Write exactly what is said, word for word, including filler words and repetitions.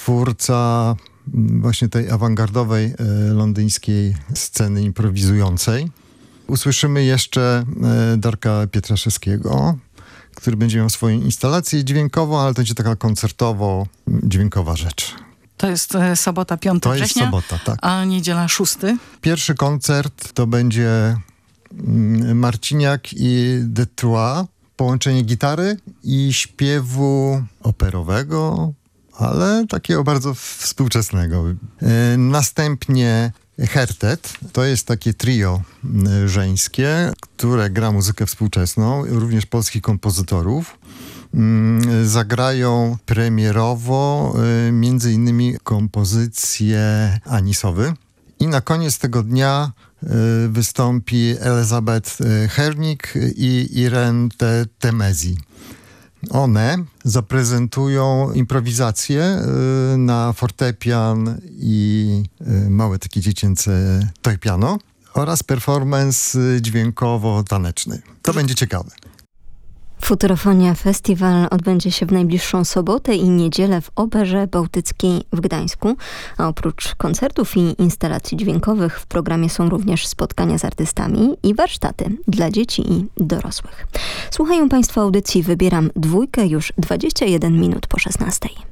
twórca właśnie tej awangardowej londyńskiej sceny improwizującej. Usłyszymy jeszcze Darka Pietraszewskiego, który będzie miał swoją instalację dźwiękową, ale to będzie taka koncertowo-dźwiękowa rzecz. To jest e, sobota piątego września, to jest sobota, tak. A niedziela szósty. Pierwszy koncert to będzie Marciniak i De Trois, połączenie gitary i śpiewu operowego, ale takiego bardzo współczesnego. E, następnie Hertet, to jest takie trio żeńskie, które gra muzykę współczesną, również polskich kompozytorów. Zagrają premierowo między innymi kompozycje Anisowy. I na koniec tego dnia wystąpi Elizabeth Hernik i Irene Temezi. One zaprezentują improwizację na fortepian i małe takie dziecięce toy piano oraz performance dźwiękowo-taneczny. To będzie ciekawe. Futurofonia Festiwal odbędzie się w najbliższą sobotę i niedzielę w Operze Bałtyckiej w Gdańsku. A oprócz koncertów i instalacji dźwiękowych w programie są również spotkania z artystami i warsztaty dla dzieci i dorosłych. Słuchają Państwo audycji Wybieram Dwójkę już dwadzieścia jeden minut po szesnastej.